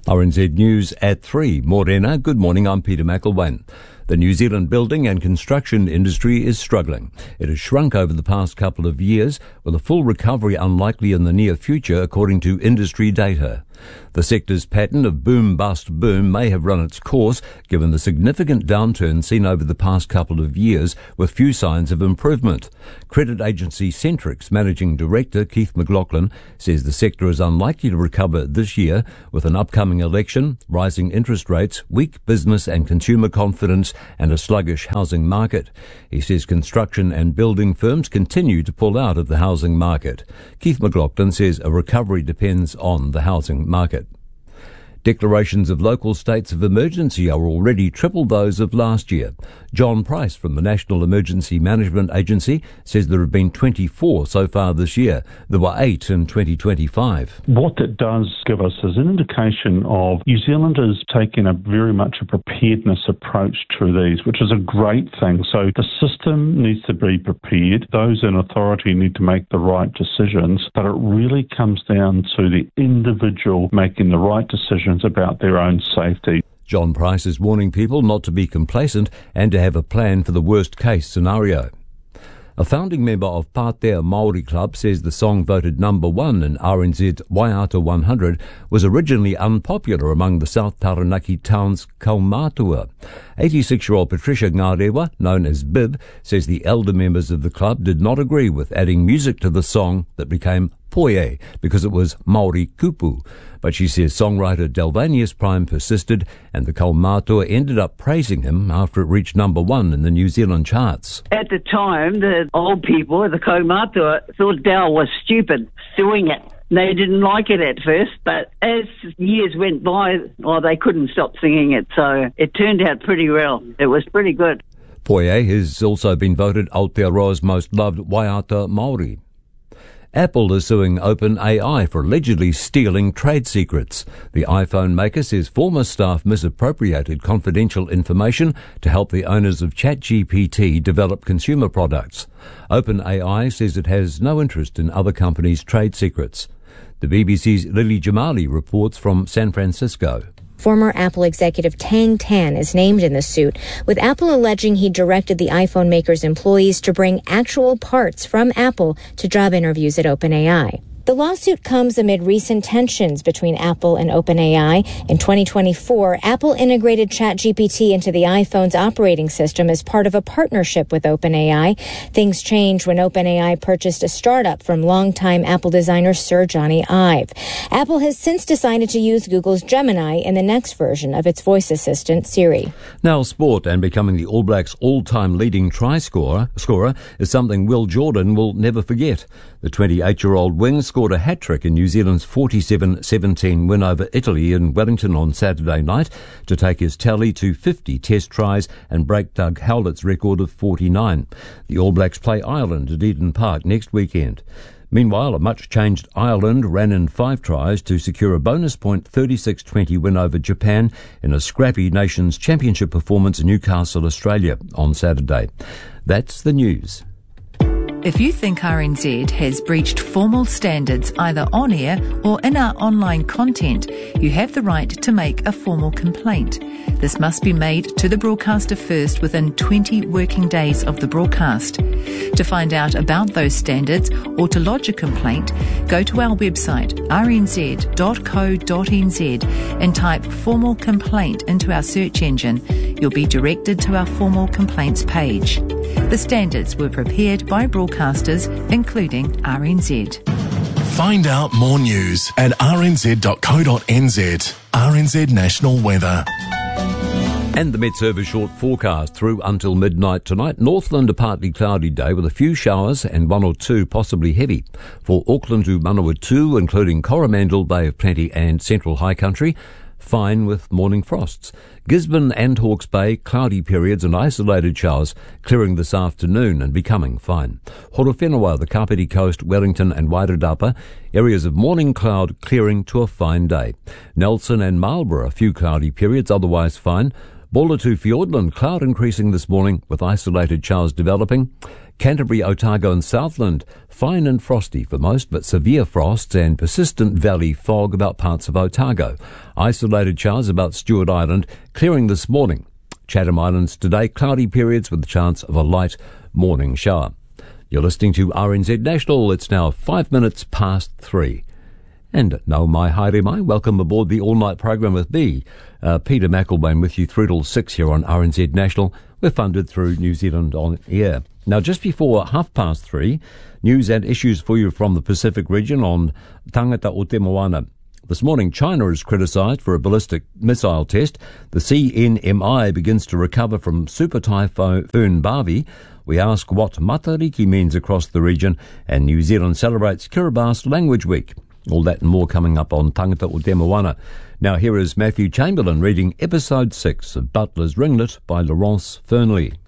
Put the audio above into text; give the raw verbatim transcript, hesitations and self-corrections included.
R N Z News at three. Morena, good morning, I'm Peter McElwain. The New Zealand building and construction industry is struggling. It has shrunk over the past couple of years, with a full recovery unlikely in the near future, according to industry data. The sector's pattern of boom-bust-boom may have run its course, given the significant downturn seen over the past couple of years, with few signs of improvement. Credit agency Centrix Managing Director Keith McLaughlin says the sector is unlikely to recover this year, with an upcoming election, rising interest rates, weak business and consumer confidence, and a sluggish housing market. He says construction and building firms continue to pull out of the housing market. Keith McLaughlin says a recovery depends on the housing market. Declarations of local states of emergency are already triple those of last year. John Price from the National Emergency Management Agency says there have been twenty-four so far this year. There were eight in twenty twenty-five. What that does give us is an indication of New Zealanders taking a very much a preparedness approach to these, which is a great thing. So the system needs to be prepared. Those in authority need to make the right decisions, but it really comes down to the individual making the right decisions about their own safety. John Price is warning people not to be complacent and to have a plan for the worst-case scenario. A founding member of Pātea Māori Club says the song voted number one in R N Z Waiata one hundred was originally unpopular among the South Taranaki town's kaumātua. eighty-six-year-old Patricia Ngarewa, known as Bib, says the elder members of the club did not agree with adding music to the song that became Poie because it was Māori kupu. But she says songwriter Delvanius Prime persisted, and the kaumātua ended up praising him after it reached number one in the New Zealand charts. At the time, the old people, the kaumātua, thought Del was stupid doing it. They didn't like it at first, but as years went by, well, they couldn't stop singing it, so it turned out pretty well. It was pretty good. Poie has also been voted Aotearoa's most loved Waiata Māori. Apple is suing OpenAI for allegedly stealing trade secrets. The iPhone maker says former staff misappropriated confidential information to help the owners of ChatGPT develop consumer products. OpenAI says it has no interest in other companies' trade secrets. The B B C's Lily Jamali reports from San Francisco. Former Apple executive Tang Tan is named in the suit, with Apple alleging he directed the iPhone maker's employees to bring actual parts from Apple to job interviews at OpenAI. The lawsuit comes amid recent tensions between Apple and OpenAI. In twenty twenty-four, Apple integrated ChatGPT into the iPhone's operating system as part of a partnership with OpenAI. Things changed when OpenAI purchased a startup from longtime Apple designer Sir Johnny Ive. Apple has since decided to use Google's Gemini in the next version of its voice assistant, Siri. Now sport, and becoming the All Blacks' all-time leading try scorer, scorer is something Will Jordan will never forget. The twenty-eight-year-old wing scored a hat-trick in New Zealand's forty-seven seventeen win over Italy in Wellington on Saturday night to take his tally to fifty test tries and break Doug Howlett's record of forty-nine. The All Blacks play Ireland at Eden Park next weekend. Meanwhile, a much-changed Ireland ran in five tries to secure a bonus point thirty-six twenty win over Japan in a scrappy Nations Championship performance in Newcastle, Australia on Saturday. That's the news. If you think R N Z has breached formal standards either on air or in our online content, you have the right to make a formal complaint. This must be made to the broadcaster first within twenty working days of the broadcast. To find out about those standards or to lodge a complaint, go to our website r n z dot co dot n z and type formal complaint into our search engine. You'll be directed to our formal complaints page. The standards were prepared by broadcasters, including R N Z. Find out more news at r n z dot co dot n z. R N Z National Weather. And the Met Service short forecast through until midnight tonight. Northland, a partly cloudy day with a few showers and one or two possibly heavy. For Auckland to Manawatu, including Coromandel, Bay of Plenty and Central High Country, fine with morning frosts. Gisborne and Hawke's Bay, cloudy periods and isolated showers, clearing this afternoon and becoming fine. Horowhenua, the Kapiti Coast, Wellington and Wairarapa, areas of morning cloud clearing to a fine day. Nelson and Marlborough, a few cloudy periods, otherwise fine. Bulletu Fiordland, cloud increasing this morning with isolated showers developing. Canterbury, Otago and Southland, fine and frosty for most, but severe frosts and persistent valley fog about parts of Otago. Isolated showers about Stewart Island, clearing this morning. Chatham Islands today, cloudy periods with the chance of a light morning shower. You're listening to R N Z National. It's now five minutes past three. And no mai haere mai, welcome aboard the all-night program with me, uh, Peter McElwain, with you through till six here on R N Z National. We're funded through New Zealand On Air. Now, just before half past three, news and issues for you from the Pacific region on Tangata o Te Moana. This morning, China is criticised for a ballistic missile test. The C N M I begins to recover from super typhoon Bavi. We ask what Matariki means across the region, and New Zealand celebrates Kiribati Language Week. All that and more coming up on Tangata o Te Moana. Now here is Matthew Chamberlain reading episode six of Butler's Ringlet by Laurence Fernley.